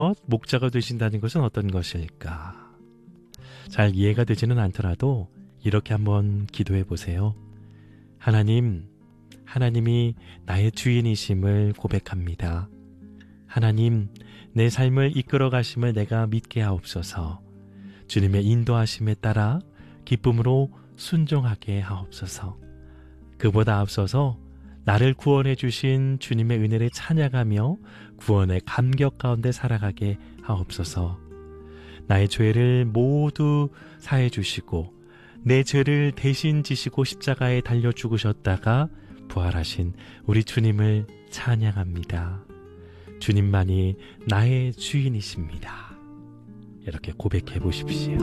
목자가 되신다는 것은 어떤 것일까? 잘 이해가 되지는 않더라도 이렇게 한번 기도해 보세요. 하나님, 하나님이 나의 주인이심을 고백합니다. 하나님, 내 삶을 이끌어 가심을 내가 믿게 하옵소서. 주님의 인도하심에 따라 기쁨으로 순종하게 하옵소서. 그보다 앞서서 나를 구원해 주신 주님의 은혜를 찬양하며 구원의 감격 가운데 살아가게 하옵소서. 나의 죄를 모두 사해 주시고 내 죄를 대신 지시고 십자가에 달려 죽으셨다가 부활하신 우리 주님을 찬양합니다. 주님만이 나의 주인이십니다. 이렇게 고백해 보십시오.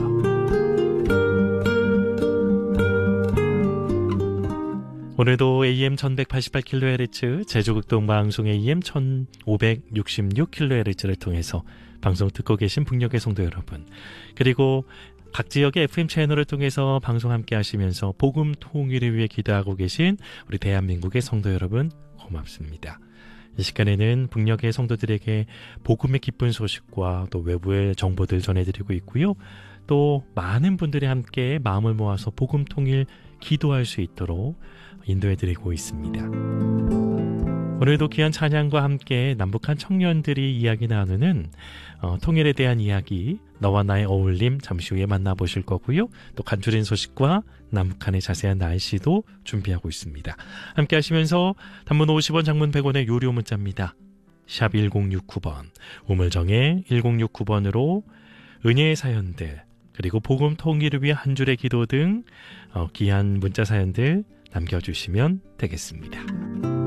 오늘도 AM 1188kHz 제주극동방송 AM 1566kHz를 통해서 방송 듣고 계신 북녘의 성도 여러분, 그리고 각 지역의 FM 채널을 통해서 방송 함께 하시면서 복음 통일을 위해 기도하고 계신 우리 대한민국의 성도 여러분, 고맙습니다. 이 시간에는 북녘의 성도들에게 복음의 기쁜 소식과 또 외부의 정보들 전해드리고 있고요. 또 많은 분들이 함께 마음을 모아서 복음 통일 기도할 수 있도록 인도해드리고 있습니다. 오늘도 귀한 찬양과 함께 남북한 청년들이 이야기 나누는 통일에 대한 이야기, 너와 나의 어울림 잠시 후에 만나보실 거고요. 또 간추린 소식과 남북한의 자세한 날씨도 준비하고 있습니다. 함께 하시면서 단문 50원, 장문 100원의 유료 문자입니다. 샵 1069번, 우물정에 1069번으로 은혜의 사연들, 그리고 복음 통일을 위한 한 줄의 기도 등 귀한 문자 사연들 남겨주시면 되겠습니다.